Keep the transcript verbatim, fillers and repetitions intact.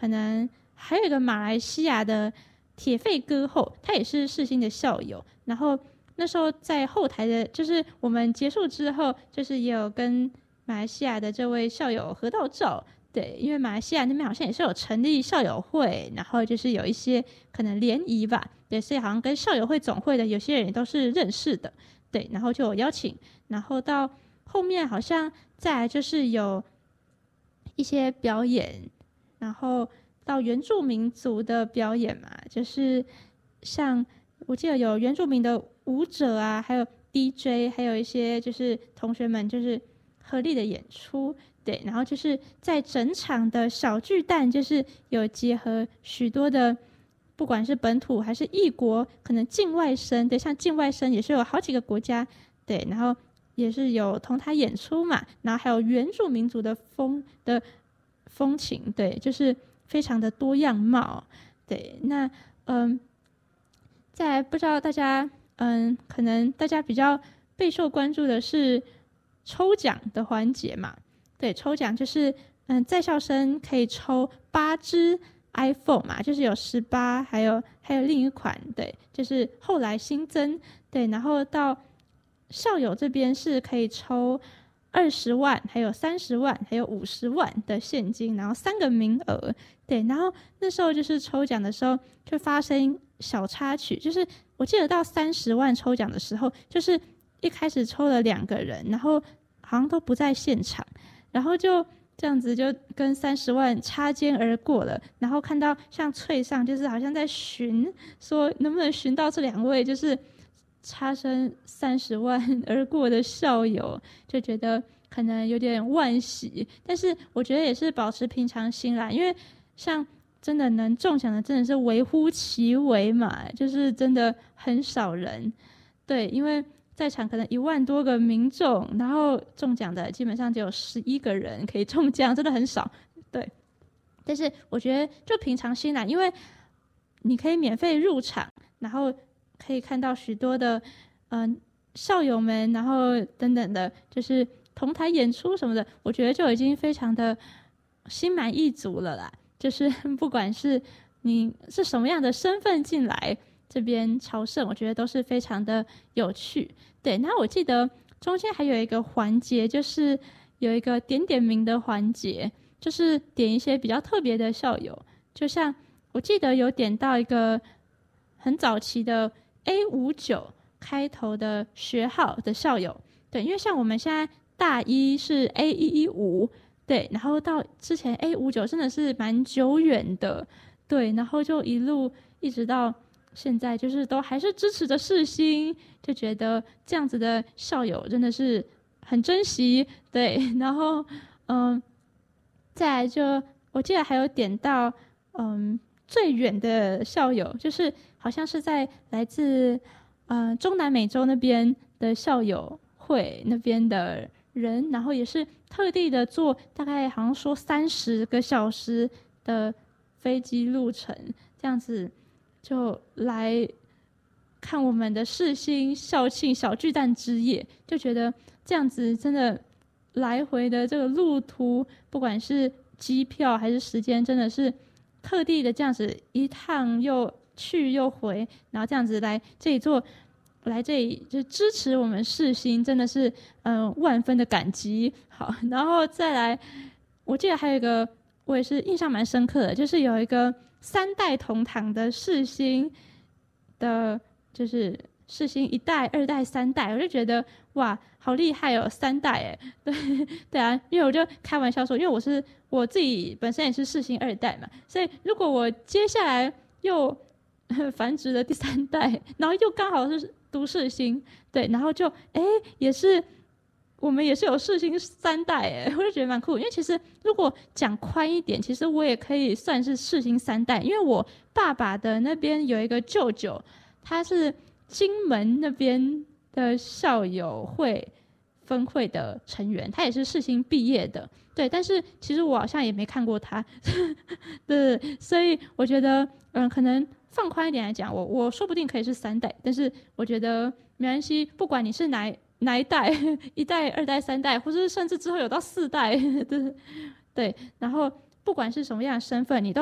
可能还有一个马来西亚的铁肺歌后，他也是世新的校友，然后那时候在后台的，就是我们结束之后，就是也有跟马来西亚的这位校友合到照。对，因为马来西亚那边好像也是有成立校友会，然后就是有一些可能联谊吧，对，所以好像跟校友会总会的有些人也都是认识的，对，然后就有邀请，然后到后面好像再来就是有一些表演，然后到原住民族的表演嘛，就是像我记得有原住民的舞者啊，还有 D J， 还有一些就是同学们就是合力的演出。对，然后就是在整场的小巨蛋，就是有结合许多的，不管是本土还是异国，可能境外生，对，像境外生也是有好几个国家，对，然后也是有同台演出嘛，然后还有原住民族的风的风情，对，就是非常的多样貌，对，那嗯，再来不知道大家嗯，可能大家比较备受关注的是抽奖的环节嘛。对，抽奖就是嗯，在校生可以抽八支 iPhone 嘛，就是有十八，还有还有另一款，对，就是后来新增，对，然后到校友这边是可以抽二十万，还有三十万，还有五十万的现金，然后三个名额，对，然后那时候就是抽奖的时候就发生小插曲，就是我记得到三十万抽奖的时候，就是一开始抽了两个人，然后好像都不在现场。然后就这样子就跟三十万擦肩而过了，然后看到像翠上就是好像在寻，说能不能寻到这两位就是擦身三十万而过的校友，就觉得可能有点惋惜，但是我觉得也是保持平常心啦，因为像真的能中奖的真的是微乎其微嘛，就是真的很少人，对，因为在场可能一万多个民众，然后中奖的基本上只有十一个人可以中奖，真的很少。对，但是我觉得就平常心啦，因为你可以免费入场，然后可以看到许多的嗯、呃、校友们，然后等等的，就是同台演出什么的，我觉得就已经非常的心满意足了啦。就是不管是你是什么样的身份进来这边朝圣，我觉得都是非常的有趣。对，那我记得中间还有一个环节，就是有一个点点名的环节，就是点一些比较特别的校友，就像我记得有点到一个很早期的 A 五九 开头的学号的校友，对，因为像我们现在大一是 A 一一五，对，然后到之前 A 五九真的是蛮久远的，对，然后就一路一直到现在，就是都还是支持着世新，就觉得这样子的校友真的是很珍惜，对，然后嗯，再来就我记得还有点到嗯最远的校友，就是好像是在来自呃中南美洲那边的校友会那边的人，然后也是特地的坐大概好像说三十个小时的飞机路程，这样子就来看我们的世新校庆小巨蛋之夜，就觉得这样子真的来回的这个路途，不管是机票还是时间，真的是特地的这样子一趟又去又回，然后这样子来这里做，来这里就支持我们世新，真的是嗯、呃、万分的感激。好，然后再来，我记得还有一个我也是印象蛮深刻的，就是有一个三代同堂的世新的，就是世新一代、二代、三代，我就觉得哇，好厉害哦，三代哎，对对啊，因为我就开玩笑说，因为我是我自己本身也是世新二代嘛，所以如果我接下来又繁殖了第三代，然后又刚好是读世新，对，然后就哎也是我们也是有世新三代哎，我就觉得蛮酷，因为其实如果讲宽一点，其实我也可以算是世新三代，因为我爸爸的那边有一个舅舅，他是金门那边的校友会分会的成员，他也是世新毕业的，对，但是其实我好像也没看过他，对，所以我觉得嗯，可能放宽一点来讲，我我说不定可以是三代，但是我觉得没关系，不管你是哪哪一代，一代、二代、三代，或者甚至之后有到四代，对对，然后不管是什么样的身份，你都